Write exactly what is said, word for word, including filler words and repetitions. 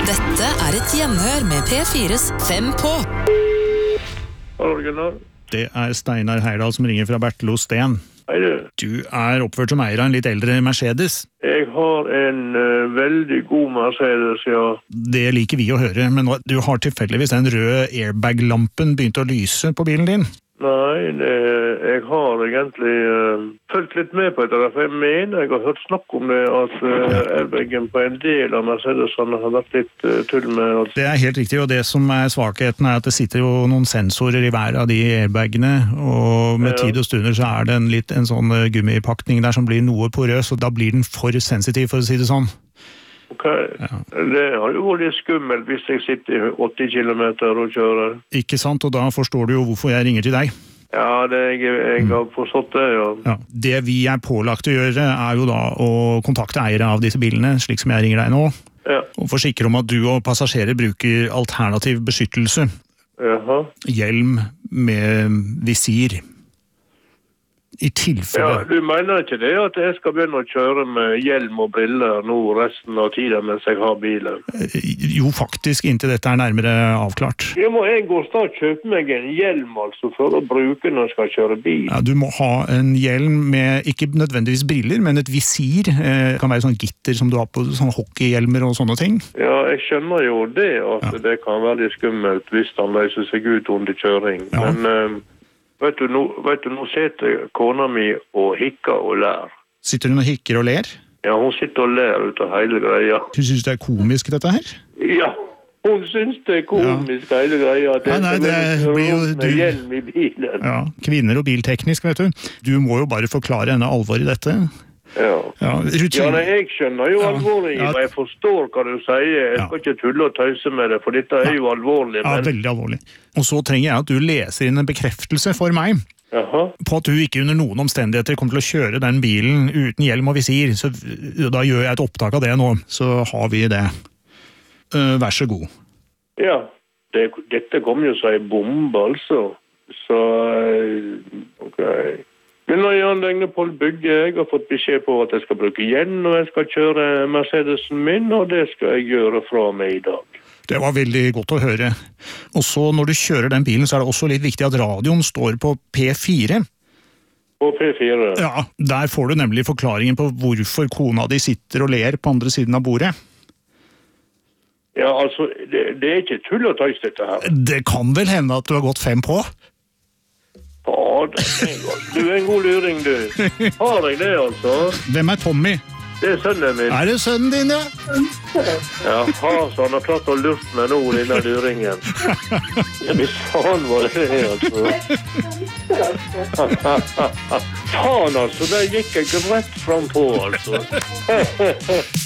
Dette er et gjenhør med P fires Fem på. Original. Det er Steinar Heyerdahl som ringer fra Bertel Osten. Hei du. Du er oppført som eier av en litt eldre Mercedes. Jeg har en uh, veldig god Mercedes, ja. Det liker vi å høre, men nå, du har tilfeldigvis den røde airbag-lampen begynt å lyse på bilen din. Nei, det, jeg har egentlig uh, følt litt med på det, for jeg mener, jeg har hørt snakk om det, at uh, airbagen på en del av Mercedesene har vært litt uh, tull med. Altså. Det er helt riktig, og det som er svakheten er at det sitter jo noen sensorer i hver av de airbagene, og med ja. tid og stunder så er det en, litt, en sånn uh, gummipakning der som blir noe porøs, og da blir den for sensitiv, for å si det sånn. Ok, ja. Det har jo vært litt skummelt hvis jeg sitter åtti kilometer og kjører. Ikke sant, og da forstår du jo hvorfor jeg ringer til deg. Ja, det, jeg, jeg har forstått det, ja. ja. Det vi er pålagt å gjøre er jo da å kontakte eiere av disse bilene, slik som jeg ringer deg nå, ja. og forsikre om at du og passasjerer bruker alternativ beskyttelse. Jaha. Hjelm med visir. I tilfelle... Ja, du mener ikke det at jeg skal begynne å kjøre med hjelm og briller nå resten av tiden mens jeg har bilen? Jo, faktisk, inntil dette er nærmere avklart. Jeg må en gang snart kjøpe meg en hjelm altså for å bruke når jeg skal kjøre bil. Ja, du må ha en hjelm med, ikke nødvendigvis briller, men et visir. Det kan være sånn gitter som du har på sånne hockeyhjelmer og sånne ting. Ja, jeg skjønner jo det, at ja. det kan være litt skummelt hvis han løser seg ut under kjøring. Ja. Men... Um, Vet du, nå, vet du, nå sitter kona mi og hikker og lær. Sitter hun og hikker og ler? Ja, hun sitter og ler ut av hele greia. Hun synes det er komisk dette her? Ja, hun synes det er komisk ja. hele greia. Nei, nei, det blir jo... Du... Med hjelm i bilen. Ja, kvinner og bilteknisk, vet du. Du må jo bare forklare henne alvor i dette. Ja, ja, ja nei, jeg skjønner jo ja. alvorlig, ja. men jeg forstår hva du sier. Jeg skal ja. ikke tulle og tøyse med det, for dette er ja. jo alvorlig. Men... Ja, veldig alvorlig. Og så trenger jeg at du leser inn en bekreftelse for meg Jaha. på at du ikke under noen omstendigheter kommer til å kjøre den bilen uten hjelm og visir. Så da gjør jeg et opptak av det nå, så har vi det. Uh, vær så god. Ja, det, dette kommer jo seg i bombe, altså. Så, ok... Gunnar Jan Degnepold Bygge, jeg har fått beskjed på at jeg skal bruke hjelm når jeg skal kjøre Mercedesen min, og det skal jeg gjøre fra meg i dag. Det var veldig godt å høre. Og så når du kjører den bilen, så er det også litt viktig at radioen står på P fire. På P fire? Ja, der får du nemlig forklaringen på hvorfor kona di sitter og ler på andre siden av bordet. Ja, altså, det, det er ikke tull å tøys dette her. Det kan vel hende at du har gått fem på? Ja, du er en god luring, du. Har jeg det, altså? Hvem er Tommy? Det er sønnen min. Er det sønnen din, ja? Ja, så han har klart å lurt meg nå, denne luringen. Ja, men faen var det, altså. Faen, altså, der gikk jeg rett frem på, altså.